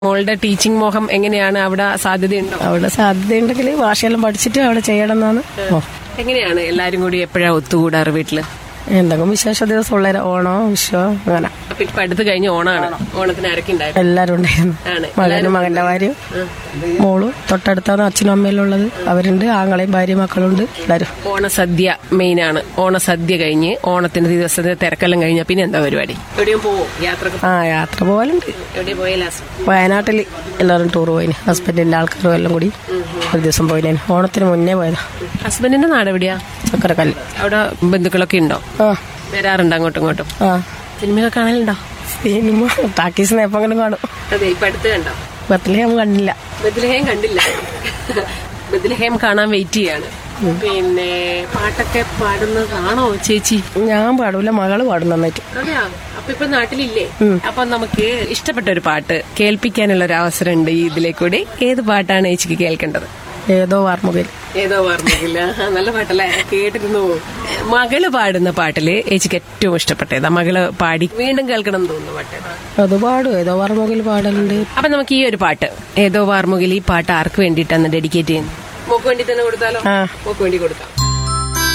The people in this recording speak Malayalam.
മോളുടെ ടീച്ചിങ് മോഹം എങ്ങനെയാണ്? അവിടെ സാധ്യതയുണ്ടോ? അവിടെ സാധ്യതയുണ്ടെങ്കിൽ ഭാഷയെല്ലാം പഠിച്ചിട്ട് അവിടെ ചെയ്യണം എന്നാണ്. എങ്ങനെയാണ് എല്ലാരും കൂടി എപ്പോഴാ ഒത്തുകൂടാറ് വീട്ടില്? എന്തെങ്കിലും വിശേഷ ദിവസം ഉള്ള ഓണോ വിഷോ അങ്ങനെ. അപ്പൊ ഇപ്പൊ അടുത്ത് കഴിഞ്ഞ ഓണാണ്. ഓണത്തിന് ആരൊക്കെ ഉണ്ടായിരുന്നു? എല്ലാരും ഉണ്ടായിരുന്നു. മകനും മകന്റെ ഭാര്യയും മോളും തൊട്ടടുത്താണ് അച്ഛനും അമ്മയെല്ലാം ഉള്ളത്. അവരുണ്ട്, ആങ്ങളെയും ഭാര്യ മക്കളുണ്ട് എല്ലാരും. ഓണസദ്യ മെയിനാണ്. ഓണസദ്യ കഴിഞ്ഞ് ഓണത്തിന്റെ ദിവസത്തെ തിരക്കെല്ലാം കഴിഞ്ഞാൽ പിന്നെ എന്താ പരിപാടി? എവിടെയും പോവോ? യാത്ര പോകലുണ്ട്. എവിടെ പോയാലും വയനാട്ടില് എല്ലാവരും ടൂർ പോയിന്. ഹസ്ബൻഡിന്റെ ആൾക്കാരും എല്ലാം കൂടി ഒരു ദിവസം പോയിന്. ഓണത്തിന് മുന്നേ പോയതാ. ഹസ്ബൻഡിന്റെ നാട് എവിടെയാ? ചക്കരക്കല്ല്. അവിടെ ബന്ധുക്കളൊക്കെ ഉണ്ടോ? വരാറുണ്ട് അങ്ങോട്ടും ഇങ്ങോട്ടും? സിനിമയൊക്കെ കാണലുണ്ടോ? സിനിമ ടാക്കീസിന് എപ്പോഴും കാണും. അതെ, ഇപ്പൊ അടുത്ത് കണ്ടോ? ബത്ലഹേം കണ്ടില്ല. ബത്ലഹേം കണ്ടില്ല. ബത്ലഹേം കാണാൻ വെയിറ്റ് ചെയ്യാണ്. പിന്നെ പാട്ടൊക്കെ പാടുന്നതാണോ ചേച്ചി? ഞാൻ പാടൂല, മകള് പാടും നന്നായിട്ട്. അതെയാ? അപ്പൊ ഇപ്പൊ നാട്ടിലില്ലേ? അപ്പൊ നമുക്ക് ഇഷ്ടപ്പെട്ട ഒരു പാട്ട് കേൾപ്പിക്കാനുള്ള ഒരു അവസരം ഉണ്ട് ഈ ഇതിലെ കൂടി. ഏത് പാട്ടാണ് ചേച്ചിക്ക് കേൾക്കേണ്ടത്? ഏതോ വാർമുകിൽ. ഏതോ വാർമുകില്ല. നല്ല പാട്ടല്ലേ? കേട്ടിരുന്നു. മകള് പാടുന്ന പാട്ടില് ചേച്ചിക്ക് ഏറ്റവും ഇഷ്ടപ്പെട്ടതാ? മകള് പാടി വീണ്ടും കേൾക്കണം എന്ന് തോന്നുന്നു പാട്ട്. അത് പാടും, ഏതോ വാർമുകിൽ പാടലുണ്ട്. അപ്പൊ നമുക്ക് ഈ ഒരു പാട്ട്, ഏതോ വാർമുകിൽ, ഈ പാട്ട് ആർക്ക് വേണ്ടിയിട്ടാണ് ഡെഡിക്കേറ്റ് ചെയ്യുന്നത്? മോക്ക് വേണ്ടി തന്നെ കൊടുത്താലോ? മോക്ക് വേണ്ടി കൊടുക്കാം.